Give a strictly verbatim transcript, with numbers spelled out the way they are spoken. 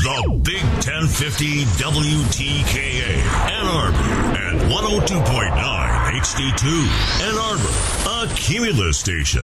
The Big ten fifty W T K A, Ann Arbor, and one oh two point nine H D two, Ann Arbor, a Cumulus station.